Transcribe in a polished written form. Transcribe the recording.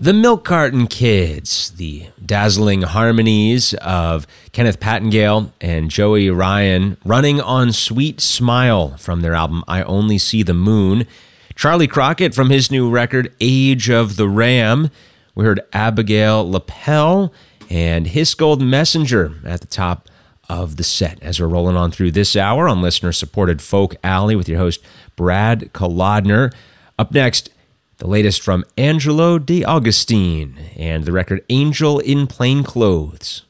The Milk Carton Kids, the dazzling harmonies of Kenneth Pattingale and Joey Ryan, running on Sweet Smile from their album I Only See the Moon. Charlie Crockett from his new record Age of the Ram. We heard Abigail Lapel and His Gold Messenger at the top of the set as we're rolling on through this hour on listener-supported Folk Alley with your host Brad Kolodner. Up next, the latest from Angelo De Augustine and the record Angel in Plain Clothes.